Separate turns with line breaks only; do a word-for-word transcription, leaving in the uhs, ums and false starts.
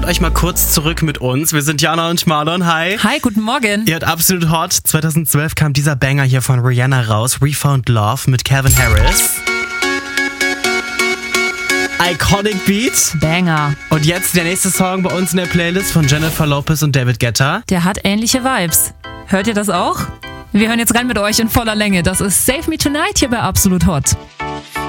euch mal kurz zurück mit uns. Wir sind Jana und Marlon. Hi.
Hi, guten Morgen.
Ihr hört Absolut Hot. zweitausendzwölf kam dieser Banger hier von Rihanna raus. We Found Love mit Calvin Harris. Iconic Beat.
Banger.
Und jetzt der nächste Song bei uns in der Playlist von Jennifer Lopez und David Guetta.
Der hat ähnliche Vibes. Hört ihr das auch? Wir hören jetzt rein mit euch in voller Länge. Das ist Save Me Tonight hier bei Absolut Hot.